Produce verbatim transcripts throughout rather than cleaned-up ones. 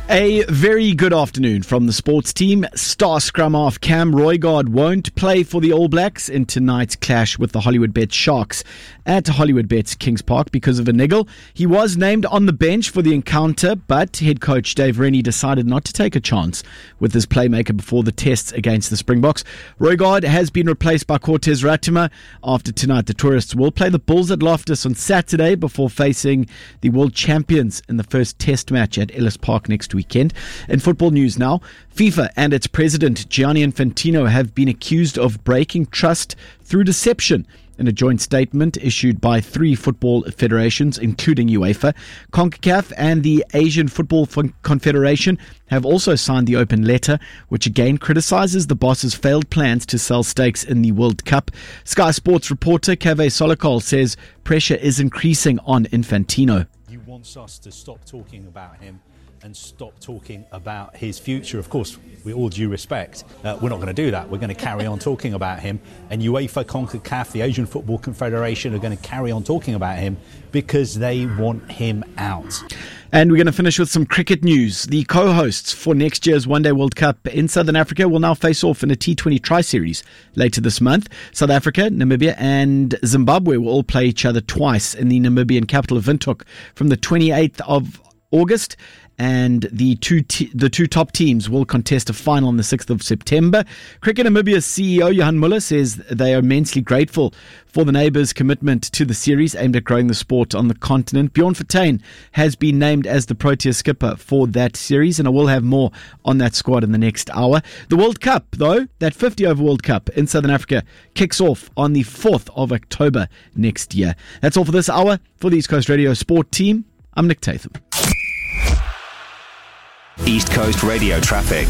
A very good afternoon from the sports team. Star scrum half Cam Roigard won't play for the All Blacks in tonight's clash with the Hollywoodbets Sharks at Hollywoodbets Kings Park because of a niggle. He was named on the bench for the encounter, but head coach Dave Rennie decided not to take a chance with his playmaker before the tests against the Springboks. Roigard has been replaced by Cortez Ratima. After tonight, the tourists will play the Bulls at Loftus on Saturday before facing the world champions in the first test match at Ellis Park next weekend. In football news now, FIFA and its president Gianni Infantino have been accused of breaking trust through deception. In a joint statement issued by three football federations, including UEFA, CONCACAF and the Asian Football Confederation have also signed the open letter, which again criticizes the boss's failed plans to sell stakes in the World Cup. Sky Sports reporter Kave Solokol says pressure is increasing on Infantino. He wants us to stop talking about him and stop talking about his future. Of course, with all due respect, uh, we're not going to do that. We're going to carry on talking about him. And UEFA, CONCACAF, the Asian Football Confederation are going to carry on talking about him because they want him out. And we're going to finish with some cricket news. The co-hosts for next year's One Day World Cup in Southern Africa will now face off in a T twenty Tri-Series later this month. South Africa, Namibia and Zimbabwe will all play each other twice in the Namibian capital of Windhoek from the twenty-eighth of August. And the two te- the two top teams will contest a final on the sixth of September. Cricket Namibia's C E O Johan Muller says they are immensely grateful for the neighbours' commitment to the series aimed at growing the sport on the continent. Bjorn Fortuin has been named as the Protea skipper for that series, and I will have more on that squad in the next hour. The World Cup, though, that fifty over World Cup in Southern Africa, kicks off on the fourth of October next year. That's all for this hour. For the East Coast Radio Sport team, I'm Nick Tatham. East Coast Radio traffic.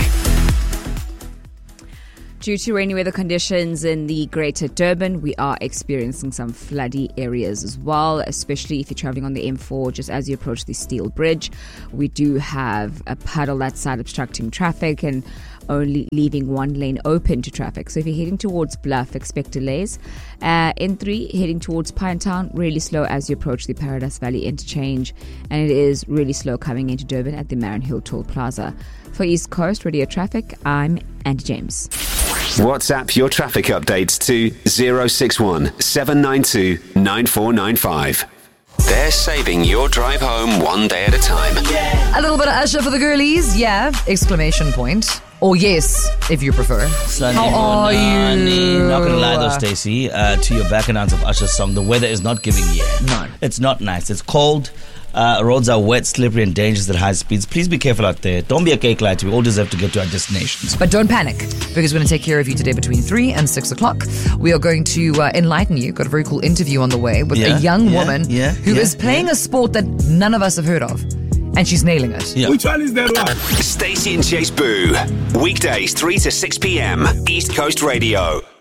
Due to rainy weather conditions in the Greater Durban, we are experiencing some floody areas as well, especially if you're traveling on the M four just as you approach the Steel Bridge. We do have a puddle that side obstructing traffic and only leaving one lane open to traffic. So if you're heading towards Bluff, expect delays. Uh, N three heading towards Pinetown, really slow as you approach the Paradise Valley interchange, and it is really slow coming into Durban at the Marin Hill Toll Plaza. For East Coast Radio Traffic, I'm Andy James. WhatsApp your traffic updates to zero six one seven nine two nine four nine five. They're saving your drive home one day at a time. A little bit of Usher for the girlies, yeah, exclamation point. Or yes, if you prefer. Sunny How are you? Not gonna lie though, Stacey, uh, to your back announce of Usher's song, the weather is not giving you. No. It's not nice. It's cold. Uh, roads are wet, slippery and dangerous at high speeds. Please be careful out there. Don't be a cake lighter. We all deserve to get to our destinations. But don't panic, because we're going to take care of you today between three and six o'clock. We are going to uh, enlighten you. Got a very cool interview on the way with Yeah, a young yeah, woman yeah, who yeah, is playing yeah. a sport that none of us have heard of. And she's nailing it. Yeah. Which one is that one? Stacey and Chase Boo. Weekdays three to six p.m. East Coast Radio.